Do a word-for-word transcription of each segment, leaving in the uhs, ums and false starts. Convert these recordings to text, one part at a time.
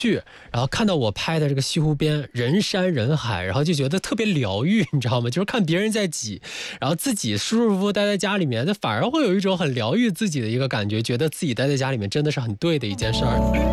去，然后看到我拍的这个西湖边人山人海，然后就觉得特别疗愈，你知道吗？就是看别人在挤，然后自己舒舒服服待在家里面，那反而会有一种很疗愈自己的一个感觉，觉得自己待在家里面真的是很对的一件事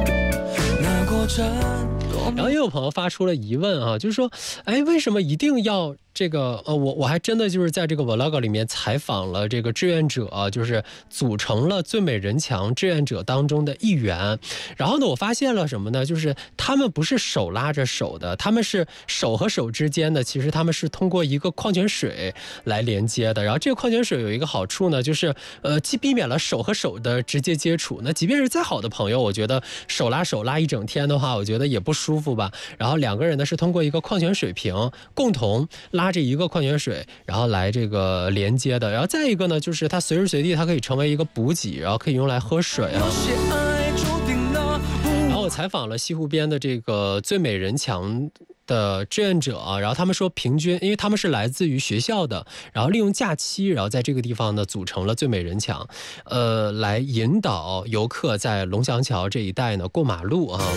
儿。然后也有朋友发出了疑问啊，就是说，哎，为什么一定要这个呃，我我还真的就是在这个 vlog 里面采访了这个志愿者、啊，就是组成了最美人墙志愿者当中的一员。然后呢，我发现了什么呢？就是他们不是手拉着手的，他们是手和手之间的，其实他们是通过一个矿泉水来连接的。然后这个矿泉水有一个好处呢，就是呃，既避免了手和手的直接接触。那即便是再好的朋友，我觉得手拉手拉一整天的话，我觉得也不舒服吧。然后两个人呢是通过一个矿泉水瓶共同拉这一个矿泉水，然后来这个连接的。然后再一个呢，就是它随时随地它可以成为一个补给，然后可以用来喝水啊。然后我采访了西湖边的这个最美人墙的志愿者啊，然后他们说平均，因为他们是来自于学校的，然后利用假期，然后在这个地方呢组成了最美人墙，呃，来引导游客在龙翔桥这一带呢过马路啊。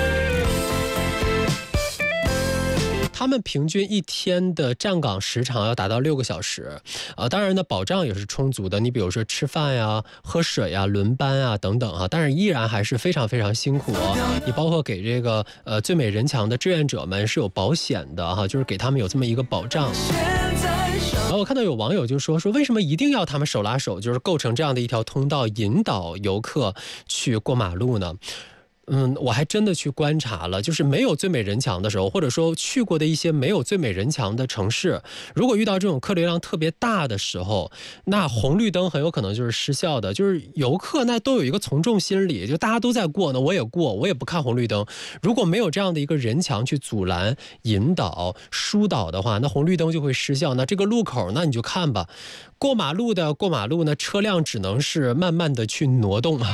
他们平均一天的站岗时长要达到六个小时，呃，当然呢，保障也是充足的。你比如说吃饭呀、喝水呀、轮班啊等等啊，但是依然还是非常非常辛苦啊。你包括给这个呃最美人墙的志愿者们是有保险的哈，就是给他们有这么一个保障。然后我看到有网友就说说为什么一定要他们手拉手，就是构成这样的一条通道，引导游客去过马路呢？嗯，我还真的去观察了，就是没有最美人墙的时候，或者说去过的一些没有最美人墙的城市，如果遇到这种客流量特别大的时候，那红绿灯很有可能就是失效的。就是游客那都有一个从众心理，就大家都在过呢，我也过，我也不看红绿灯。如果没有这样的一个人墙去阻拦、引导、疏导的话，那红绿灯就会失效。那这个路口，那你就看吧，过马路的过马路呢，车辆只能是慢慢的去挪动啊。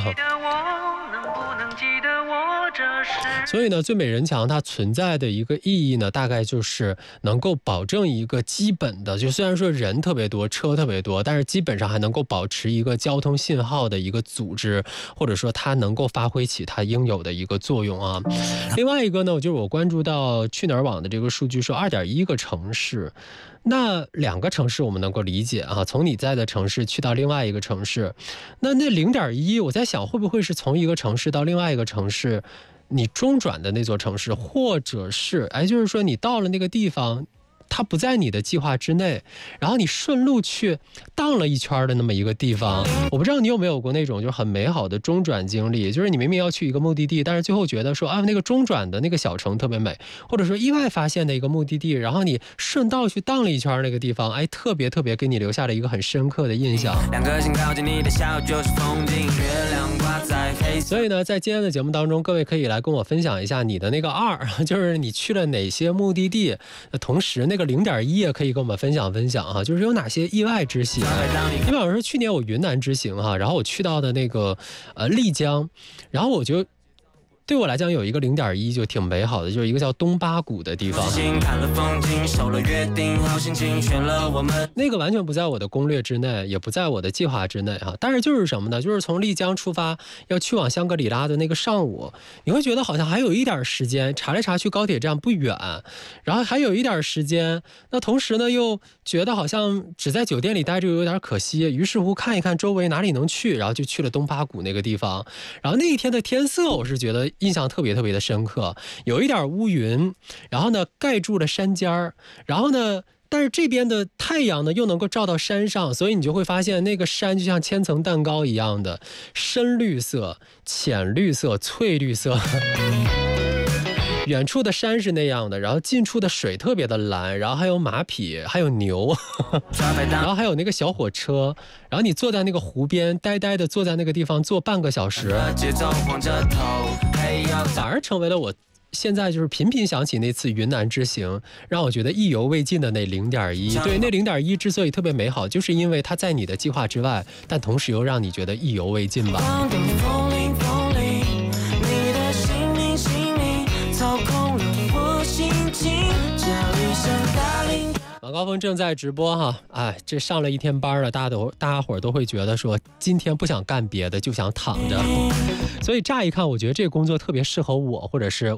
所以呢，最美人墙它存在的一个意义呢，大概就是能够保证一个基本的，就虽然说人特别多，车特别多，但是基本上还能够保持一个交通信号的一个组织，或者说它能够发挥起它应有的一个作用啊。另外一个呢，就是我关注到去哪儿网的这个数据说 二点一个城市。那两个城市我们能够理解啊，从你在的城市去到另外一个城市，那那 零点一 我在想会不会是从一个城市到另外一个城市你中转的那座城市，或者是哎，就是说你到了那个地方它不在你的计划之内，然后你顺路去荡了一圈的那么一个地方。我不知道你有没有过那种就是很美好的中转经历，就是你明明要去一个目的地，但是最后觉得说啊那个中转的那个小城特别美，或者说意外发现的一个目的地，然后你顺道去荡了一圈那个地方，哎，特别特别给你留下了一个很深刻的印象。两颗心靠近你的笑就是风景，月亮挂在黑色。所以呢，在今天的节目当中，各位可以来跟我分享一下你的那个二，就是你去了哪些目的地，同时那个零点一也可以跟我们分享分享哈，就是有哪些意外之喜。你比方说去年我云南之行哈，然后我去到的那个呃丽江，然后我就对我来讲有一个零点一就挺美好的，就是一个叫东巴谷的地方。那个完全不在我的攻略之内，也不在我的计划之内哈。但是就是什么呢？就是从丽江出发要去往香格里拉的那个上午，你会觉得好像还有一点时间，查来查去高铁站不远，然后还有一点时间。那同时呢，又觉得好像只在酒店里待着有点可惜，于是乎看一看周围哪里能去，然后就去了东巴谷那个地方。然后那一天的天色，我是觉得印象特别特别的深刻，有一点乌云，然后呢盖住了山尖儿，然后呢但是这边的太阳呢又能够照到山上，所以你就会发现那个山就像千层蛋糕一样的深绿色、浅绿色、翠绿色。远处的山是那样的，然后近处的水特别的蓝，然后还有马匹，还有牛，然后还有那个小火车，然后你坐在那个湖边，呆呆的坐在那个地方坐半个小时，反而成为了我现在就是频频想起那次云南之行，让我觉得意犹未尽的那 零点一。 对，那 零点一 之所以特别美好，就是因为它在你的计划之外，但同时又让你觉得意犹未尽吧。 晚高峰正在直播哈，哎，这上了一天班了，大家都大家伙儿都会觉得说，今天不想干别的，就想躺着。所以乍一看，我觉得这个工作特别适合我，或者是